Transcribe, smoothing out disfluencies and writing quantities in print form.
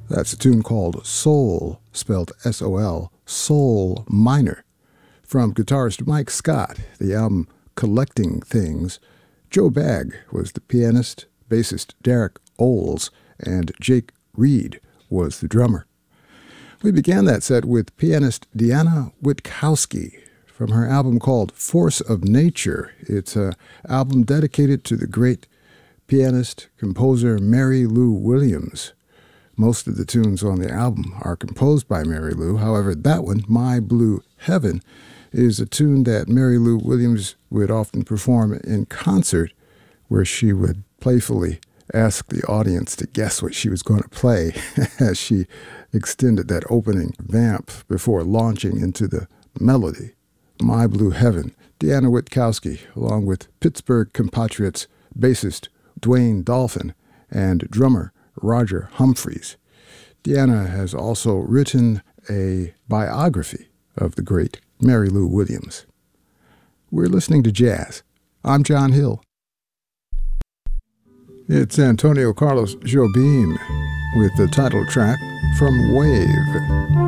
That's a tune called Soul, spelled S-O-L, Soul Minor, from guitarist Mike Scott, the album Collecting Things. Joe Bagg was the pianist, bassist Derek Oles, and Jake Reed was the drummer. We began that set with pianist Deanna Witkowski from her album called Force of Nature. It's an album dedicated to the great pianist, composer Mary Lou Williams. Most of the tunes on the album are composed by Mary Lou. However, that one, My Blue Heaven, is a tune that Mary Lou Williams would often perform in concert, where she would playfully ask the audience to guess what she was going to play as she extended that opening vamp before launching into the melody. My Blue Heaven, Deanna Witkowski, along with Pittsburgh compatriots bassist Dwayne Dolphin and drummer Roger Humphreys. Deanna has also written a biography of the great Mary Lou Williams. We're listening to jazz. I'm John Hill. It's Antonio Carlos Jobim with the title track from Wave.